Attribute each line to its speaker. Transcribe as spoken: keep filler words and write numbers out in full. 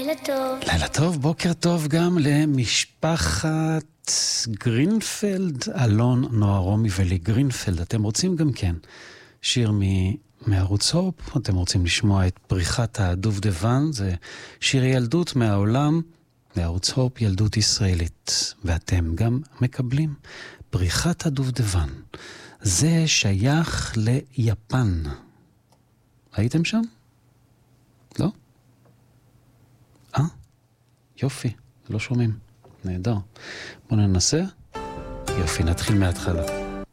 Speaker 1: לילה טוב.
Speaker 2: לילה טוב, בוקר טוב גם למשפחת גרינפלד, אלון, נועה, רומי ולי גרינפלד. אתם רוצים גם כן שיר מ... מערוץ הופ, אתם רוצים לשמוע את פריחת הדובדבן, זה שיר ילדות מהעולם, מערוץ הופ, ילדות ישראלית, ואתם גם מקבלים פריחת הדובדבן. זה שייך ליפן. הייתם שם? לא? אה? יופי, לא שומעים. נהדר. בואו ננסה. יופי, נתחיל מההתחלה.